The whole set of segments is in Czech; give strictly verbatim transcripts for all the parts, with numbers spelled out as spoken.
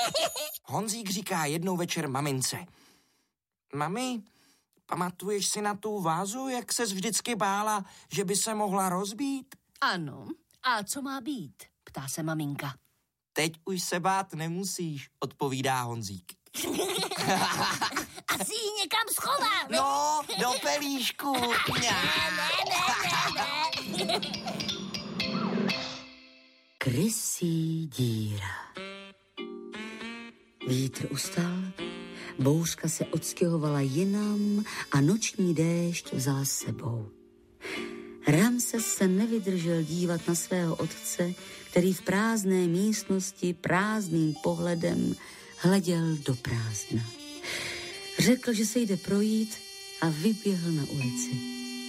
Honzík říká jednou večer mamince. Mami, pamatuješ si na tu vázu, jak ses vždycky bála, že by se mohla rozbít? Ano. A co má být? Ptá se maminka. Teď už se bát nemusíš, odpovídá Honzík. Asi ji někam schovám. No, do pelíšku. Ne, ne, ne, ne, ne. Krysí díra. Vítr ustal, bouřka se odstěhovala jinam a noční déšť vzala s sebou. Ramses se nevydržel dívat na svého otce, který v prázdné místnosti prázdným pohledem hleděl do prázdna. Řekl, že se jde projít a vyběhl na ulici.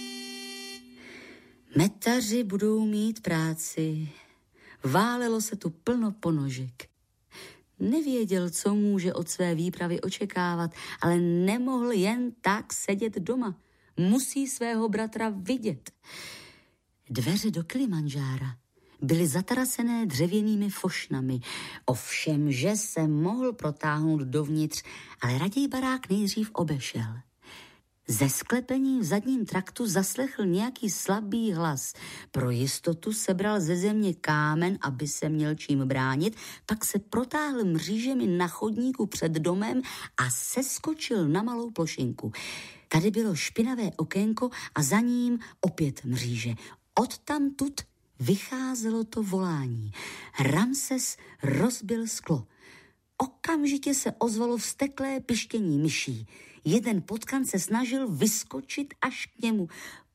Metaři budou mít práci. Válelo se tu plno ponožek. Nevěděl, co může od své výpravy očekávat, ale nemohl jen tak sedět doma. Musí svého bratra vidět. Dveře do Kilimandžára byly zatarasené dřevěnými fošnami. Ovšem, že se mohl protáhnout dovnitř, ale raději barák nejdřív obešel. Ze sklepení v zadním traktu zaslechl nějaký slabý hlas. Pro jistotu sebral ze země kámen, aby se měl čím bránit, pak se protáhl mřížemi na chodníku před domem a seskočil na malou plošinku. Tady bylo špinavé okénko a za ním opět mříže. Odtamtud vycházelo to volání. Ramses rozbil sklo. Okamžitě se ozvalo vzteklé pištění myší. Jeden potkan se snažil vyskočit až k němu.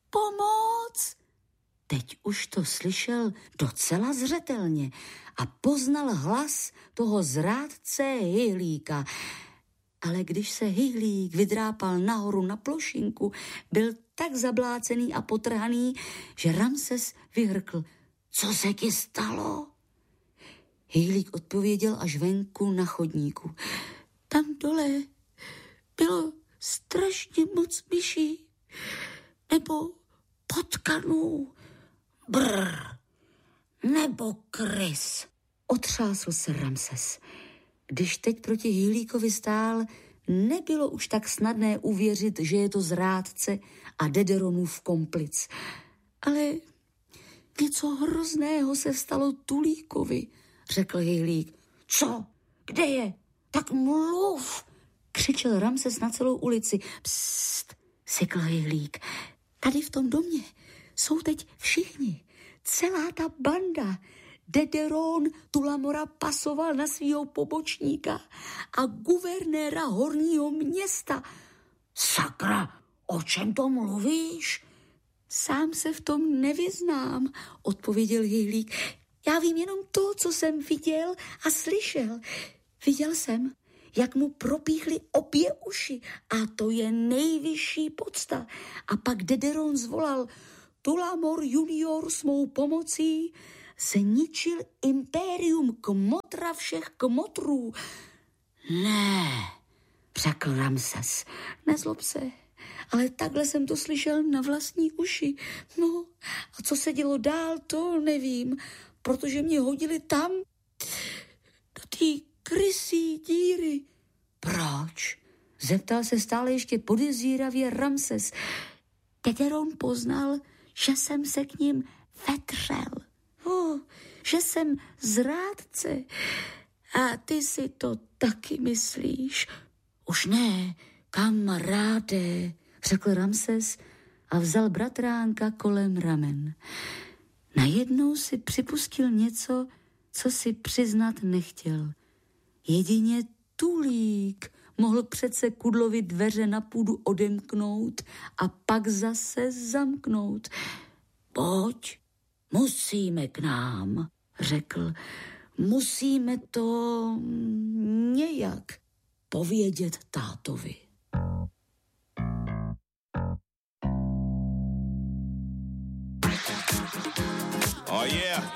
Pomoc! Teď už to slyšel docela zřetelně a poznal hlas toho zrádce Hyhlíka. Ale když se Hyhlík vydrápal nahoru na plošinku, byl tak zablácený a potrhaný, že Ramses vyhrkl. Co se ti stalo? Hyhlík odpověděl až venku na chodníku. Tam dole bylo strašně moc myší, nebo potkanů, brr, nebo krys. Otřásl se Ramses. Když teď proti Hyhlíkovi stál, nebylo už tak snadné uvěřit, že je to zrádce a Dederonův komplic. Ale něco hrozného se stalo Tulíkovi, řekl Hyhlík. Co? Kde je? Tak mluv! Křičel Ramses na celou ulici. Psst, sykl Hyhlík. Tady v tom domě jsou teď všichni. Celá ta banda. Dederon Tulamora pasoval na svýho pobočníka a guvernéra horního města. Sakra, o čem to mluvíš? Sám se v tom nevyznám, odpověděl Hyhlík. Já vím jenom to, co jsem viděl a slyšel. Viděl jsem, jak mu propíchly obě uši a to je nejvyšší podsta. A pak Dederon zvolal, Tulamor junior s mou pomocí zničil impérium kmotra všech kmotrů. Ne, řekl Ramses, nezlob se, ale takhle jsem to slyšel na vlastní uši. No, a co se dělo dál, to nevím, protože mě hodili tam, do té krysí díry. Proč? Zeptal se stále ještě podezíravě Ramses. Dederon poznal, že jsem se k ním vetřel. Oh, že jsem zrádce. A ty si to taky myslíš? Už ne, kamaráde, řekl Ramses a vzal bratránka kolem ramen. Najednou si připustil něco, co si přiznat nechtěl. Jedině Tulík mohl přece Kudlovi dveře na půdu odemknout a pak zase zamknout. Pojď, musíme k nám, řekl. Musíme to nějak povědět tátovi.